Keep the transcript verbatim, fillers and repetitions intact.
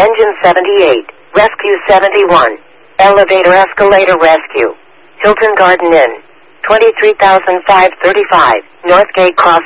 Engine seventy-eight, Rescue seventy-one, Elevator Escalator Rescue, Hilton Garden Inn, twenty-three thousand five hundred thirty-five, Northgate Crossing.